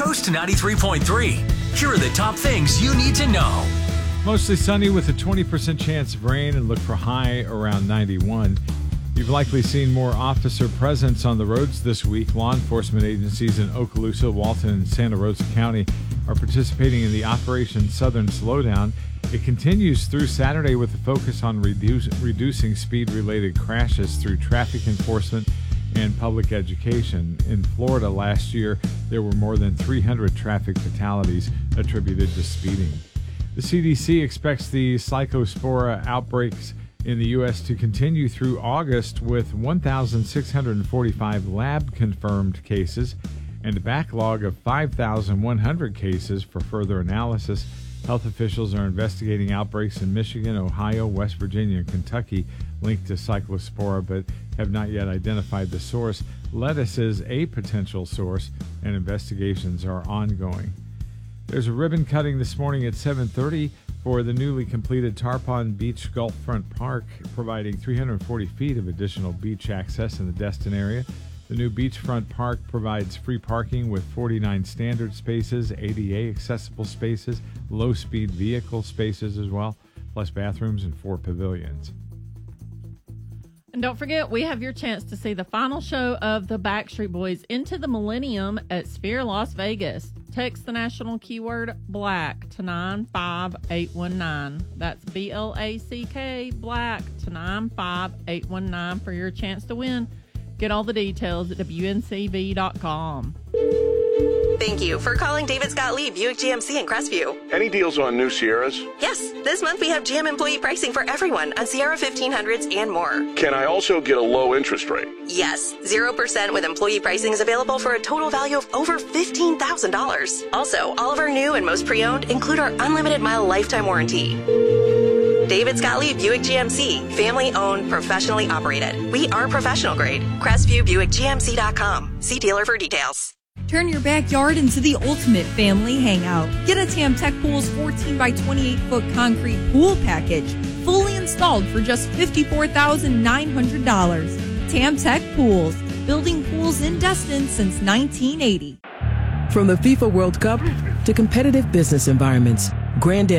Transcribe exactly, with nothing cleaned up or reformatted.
Coast ninety-three point three. Here are the top things you need to know. Mostly sunny with a twenty percent chance of rain and look for high around ninety-one. You've likely seen more officer presence on the roads this week. Law enforcement agencies in Okaloosa, Walton, and Santa Rosa County are participating in the Operation Southern Slowdown. It continues through Saturday with a focus on reduce, reducing speed-related crashes through traffic enforcement and public education. In Florida last year, there were more than three hundred traffic fatalities attributed to speeding. The C D C expects the Cyclospora outbreaks in the U S to continue through August with one thousand six hundred forty-five lab-confirmed cases and a backlog of five thousand one hundred cases for further analysis. Health officials are investigating outbreaks in Michigan, Ohio, West Virginia, and Kentucky linked to Cyclospora, but have not yet identified the source. Lettuce is a potential source, and investigations are ongoing. There's a ribbon cutting this morning at seven thirty for the newly completed Tarpon Beach Gulfront Park, providing three hundred forty feet of additional beach access in the Destin area. The new beachfront park provides free parking with forty-nine standard spaces, A D A accessible spaces, low-speed vehicle spaces as well, plus bathrooms and four pavilions. And don't forget, we have your chance to see the final show of the Backstreet Boys, Into the Millennium, at Sphere Las Vegas. Text the national keyword BLACK to nine five eight one nine. That's B L A C K, BLACK, to nine five eight one nine for your chance to win. Get all the details at W N C V dot com. Thank you for calling David Scott Lee, Buick G M C in Crestview. Any deals on new Sierras? Yes, this month we have G M employee pricing for everyone on Sierra fifteen hundreds and more. Can I also get a low interest rate? Yes, zero percent with employee pricing is available for a total value of over fifteen thousand dollars. Also, all of our new and most pre-owned include our unlimited mile lifetime warranty. David Scott Lee, Buick G M C, family owned, professionally operated. We are professional grade. Crestview Buick G M C dot com. See dealer for details. Turn your backyard into the ultimate family hangout. Get a TamTech Pools fourteen by twenty-eight foot concrete pool package, fully installed for just fifty-four thousand nine hundred dollars. TamTech Pools, building pools in Destin since nineteen eighty. From the FIFA World Cup to competitive business environments, Grand